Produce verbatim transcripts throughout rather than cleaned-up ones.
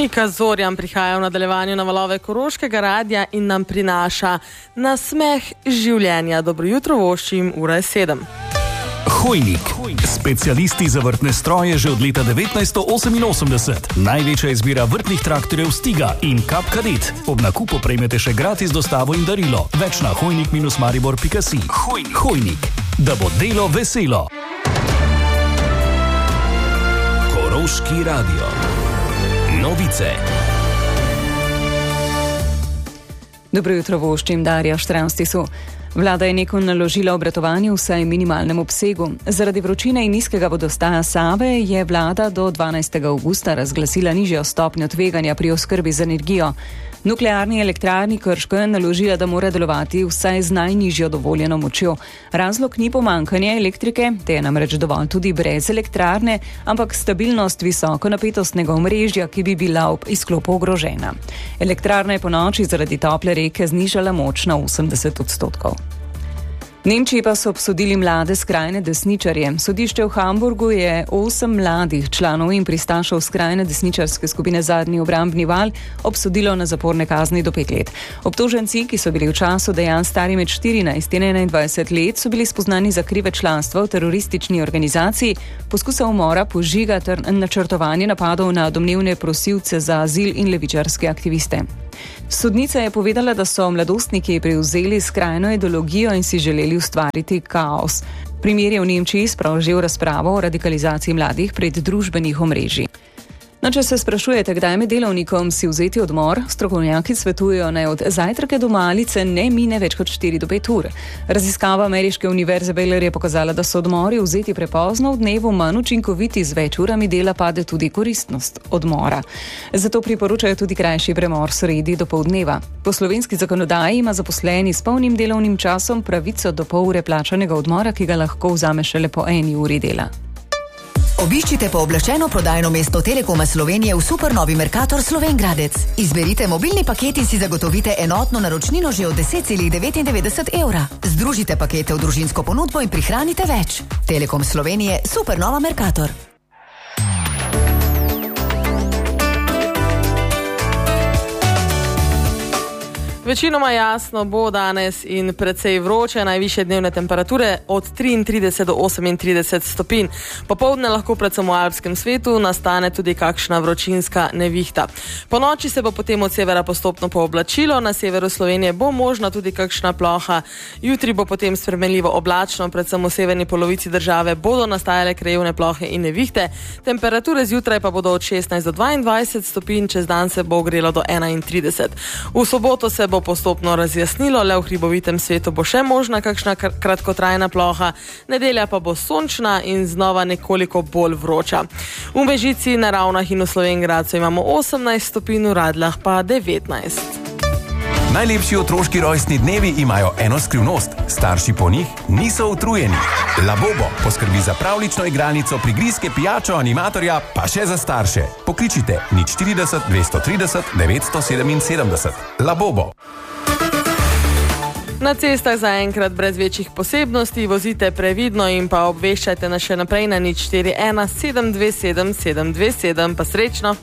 Nika Zorjan prihaja v nadaljevanju na valove Koroškega radia in nam prinaša nasmeh življenja. Dobro jutro, voščim, ura je sedem. Hojnik. Specialisti za vrtne stroje že od leta devetnajststo oseminosemdeset. Največja izbira vrtnih traktorjev Stiga in Kap Kadet. Ob nakupu prejmete še gratis dostavo in darilo. Več na hojnik maribor pika si. Hojnik. Hojnik. Da bo delo veselo. Koroški radio. Novice. Dobro jutro, voščim, Darja Štranstisu. Vlada je neko naložila obratovanje v vsaj minimalnem obsegu. Zaradi vročine in nizkega vodostaja Save je vlada do dvanajstega avgusta razglasila nižjo stopnjo tveganja pri oskrbi z energijo. Nuklearni elektrarni Krško je naložila, da mora delovati vsaj z najnižjo dovoljeno močjo. Razlog ni pomanjkanje elektrike, te je namreč dovolj tudi brez elektrarne, ampak stabilnost visokonapetostnega omrežja, ki bi bila ob izklopu ogrožena. Elektrarna je po noči zaradi tople reke znižala moč na osemdeset odstotkov. Nemčiji pa so obsodili mlade skrajne desničarje. Sodišče v Hamburgu je osem mladih članov in pristašev skrajne desničarske skupine Zadnji obrambni val obsodilo na zaporne kazni do pet let. Obtoženci, ki so bili v času dejanj stari med štirinajst in enaindvajset let, so bili spoznani za krive članstva v teroristični organizaciji, poskuse umora, požiga ter načrtovanje napadov na domnevne prosilce za azil in levičarske aktiviste. Sodnica je povedala, da so mladostniki prevzeli skrajno ideologijo in si želeli ustvariti kaos. Primer je v Nemčiji sprožil razpravo o radikalizaciji mladih prek družbenih omrežij. No, če se sprašujete, kdaj med delovnikom si vzeti odmor, strokovnjaki svetujejo, naj od zajtrke do malice ne mine več kot štiri do pet ur. Raziskava ameriške univerze Baylor je pokazala, da so odmori vzeti prepozno v dnevu manj učinkoviti, z več urami dela pade tudi koristnost odmora. Zato priporočajo tudi krajši premor sredi do pol dneva. Po slovenski zakonodaji ima zaposleni s polnim delovnim časom pravico do pol ure plačanega odmora, ki ga lahko vzame šele po eni uri dela. Obiščite pooblaščeno prodajno mesto Telekoma Slovenije v supernovi Mercator Slovenj Gradec. Izberite mobilni paket in si zagotovite enotno naročnino že od deset celih devetindevetdeset evra. Združite pakete v družinsko ponudbo in prihranite več. Telekom Slovenije, supernova Mercator. Večinoma jasno bo danes in precej vroče, najvišje dnevne temperature od triintrideset do osemintrideset stopinj. Popoldne lahko predvsem v alpskem svetu nastane tudi kakšna vročinska nevihta. Po noči se bo potem od severa postopno pooblačilo, na severu Slovenije bo možna tudi kakšna ploha. Jutri bo potem spremenljivo oblačno, predvsem v severni polovici države bodo nastajale krajevne plohe in nevihte. Temperature zjutraj pa bodo od šestnajst do dvaindvajset stopinj, čez dan se bo ogrelo do enaintrideset. V soboto se bo postopno razjasnilo, le v hribovitem svetu bo še možna kakšna kratkotrajna ploha, nedelja pa bo sončna in znova nekoliko bolj vroča. V Mežici, na Ravnah in v Slovenj Gradcu imamo osemnajst stopinj, v Radljah pa devetnajst. Najlepši otroški rojstni dnevi imajo eno skrivnost. Starši po njih niso utrujeni. Labobo poskrbi za pravlično igralnico, prigrizke, pijačo, animatorja, pa še za starše. Pokličite nič štirideset dvesto trideset devetsto sedeminsedemdeset. Labobo. Na cestah zaenkrat brez večjih posebnosti, vozite previdno in pa obveščajte nas še naprej na nič štiri ena sedem dve sedem sedem dve sedem, pa srečno.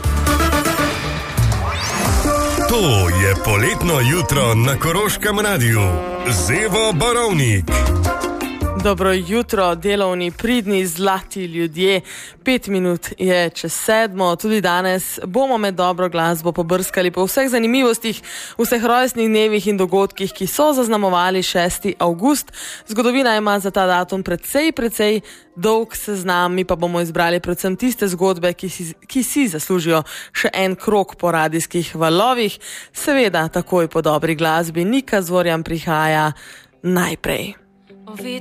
To je poletno jutro na Koroškem radiju. Zevo Barovnik. Dobro jutro, delovni, pridni, zlati ljudje. Pet minut je čez sedmo. Tudi danes bomo med dobro glasbo pobrskali po vseh zanimivostih, vseh rojstnih dnevih in dogodkih, ki so zaznamovali šesti avgust. Zgodovina ima za ta datum precej, precej dolg seznam, mi pa bomo izbrali predvsem tiste zgodbe, ki si, ki si zaslužijo še en krog po radijskih valovih. Seveda, takoj po dobri glasbi Nika Zorjan prihaja najprej.